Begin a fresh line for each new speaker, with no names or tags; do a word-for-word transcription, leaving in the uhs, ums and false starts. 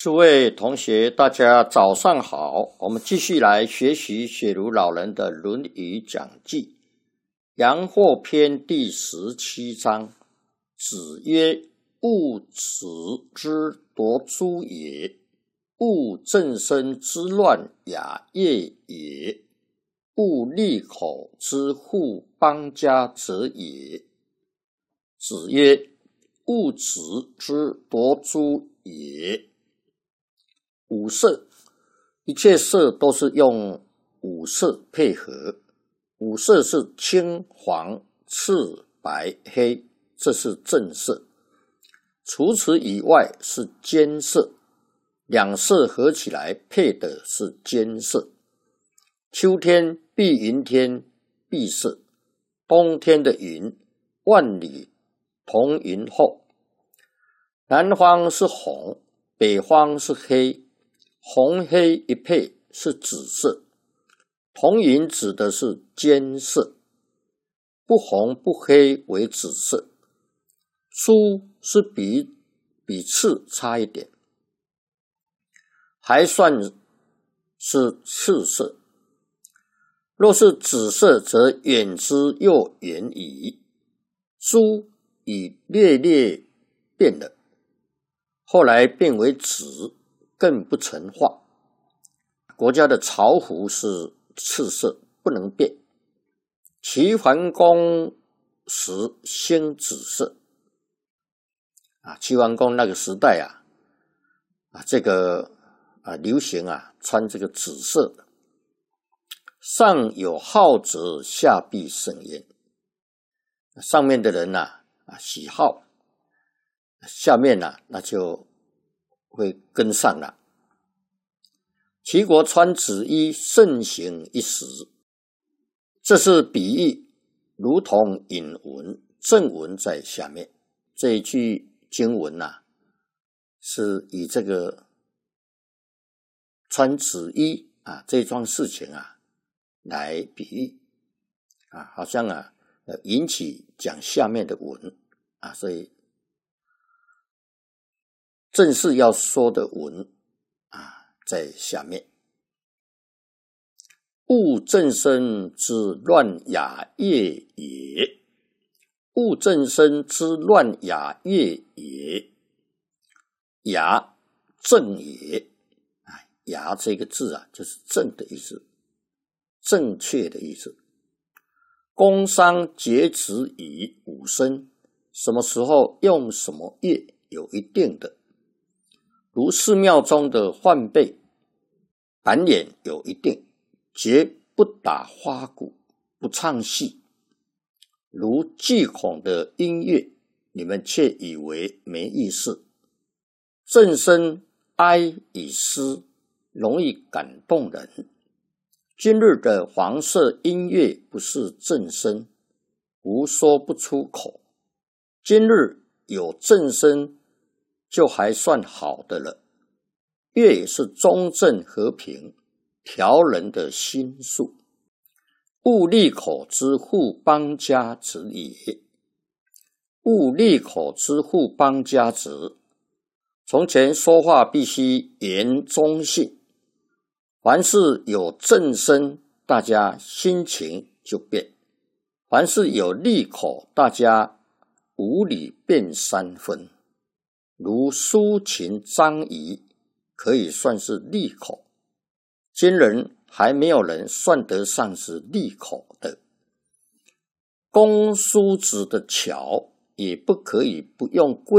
诸位同学，大家早上好。我们继续来学习雪茹老人的《论语讲记》，阳货篇第十七章。子曰：勿耻之夺诸也，勿正身之乱雅乐也，勿利口之护邦家者也。子曰：勿耻之夺诸也。五色，一切色都是用五色配合。五色是青、黄、赤、白、黑，这是正色。除此以外是间色，两色合起来配的是间色。秋天碧云天，碧色；冬天的云，万里同云后。南方是红，北方是黑。红黑一配是紫色，同云指的是间色，不红不黑为紫色。朱是比比赤差一点，还算是赤色。若是紫色，则远之又远矣。朱已略略变了，后来变为紫，更不成化。国家的朝服是赤色，不能变。齐桓公时兴紫色啊，齐桓公那个时代啊，啊这个啊流行啊穿这个紫色的。上有好者，下必甚焉。上面的人呐 啊, 啊喜好，下面呐、啊、那就会跟上了。齐国穿紫衣盛行一时，这是比喻，如同引文，正文在下面。这一句经文啊，是以这个穿紫衣啊这桩事情啊来比喻啊，好像啊引起讲下面的文啊，所以正是要说的文啊，在下面。勿正身之乱雅乐也，勿正身之乱雅乐也。雅正也，雅这个字啊，就是正的意思，正确的意思。工商节止以五声，什么时候用什么乐有一定的。如寺庙中的换贝板眼有一定，绝不打花鼓，不唱戏。如祭孔的音乐，你们却以为没意思。正声哀以思，容易感动人。今日的黄色音乐不是正声，无说不出口。今日有正声就还算好的了。乐是中正和平，调人的心术。勿利口之护邦家之也。勿利口之护邦家之，从前说话必须言中信，凡是有正声，大家心情就变；凡是有利口，大家无理变三分。如苏秦、张仪可以算是利口，今人还没有人算得上是利口的。公叔子的巧也不可以不用